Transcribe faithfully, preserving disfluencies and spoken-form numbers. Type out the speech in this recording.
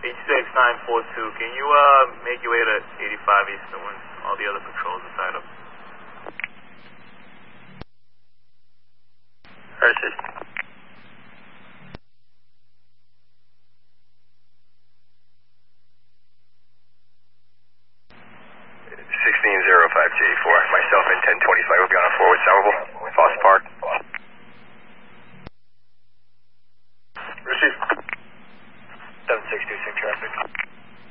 H six nine four two, can you uh make your way to eighty-five Eastern when all the other patrols are tied up? Versus. sixteen zero five J four, myself and ten twenty-five will be on a forward salvable.